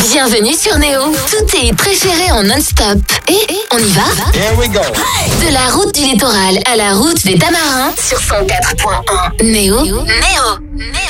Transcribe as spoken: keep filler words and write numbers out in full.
Bienvenue sur Néo. Tous tes préférés en non-stop. Et on y va? Here we go. De la route du littoral à la route des Tamarins sur cent quatre point un. Néo. Néo. Néo.